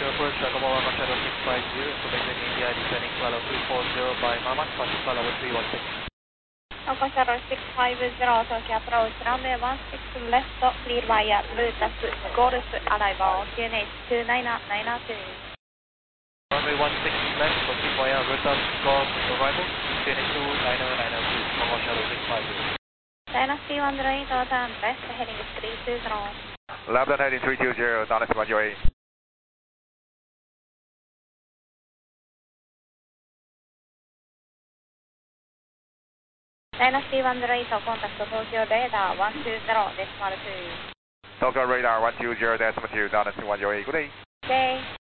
approach Komawa Shadow 650, information India descending flight level 340 by Mama, passing flight level 316. Oko Shadow 650, Tokyo approach runway 16 left, clear via Lotus Golf arrival, QNH 2992. Runway 16 left, proceed via Lotus Golf arrival, QNH 29092, Oko Shadow 650. Dynasty 108, turn left, heading 320. Left and heading 320, Dynasty 108. Dynasty 108, contact Tokyo radar 120.2. Tokyo radar 120.2, Dynasty 108, good day. Okay.